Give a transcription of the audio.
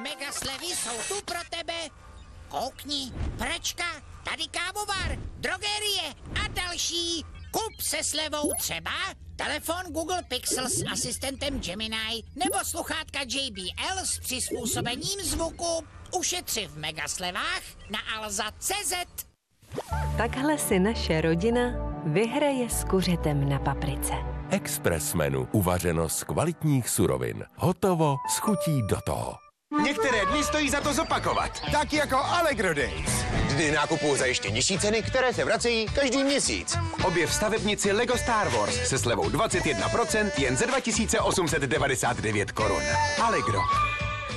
Mega slevy jsou tu pro tebe. Koukni, pračka, tady kávovar, drogerie a další. Kup se slevou třeba telefon Google Pixel s asistentem Gemini nebo sluchátka JBL s přizpůsobením zvuku. Ušetři v megaslevách na alza.cz. Takhle si naše rodina vyhraje s kuřetem na paprice. Express menu, uvařeno z kvalitních surovin. Hotovo s chutí do toho. Některé dny stojí za to zopakovat, tak jako Allegro Days. Dny nákupu za ještě nižší ceny, které se vracejí každý měsíc. Objev stavebnici Lego Star Wars se slevou 21% jen za 2899 korun. Allegro.